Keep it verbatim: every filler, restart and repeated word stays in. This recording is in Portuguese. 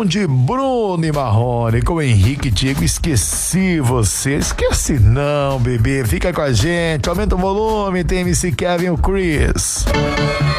som de Bruno e Marrone com Henrique e Diego. Esqueci você. Esqueci não, bebê. Fica com a gente. Aumenta o volume. Tem M C Kevin e o Chris.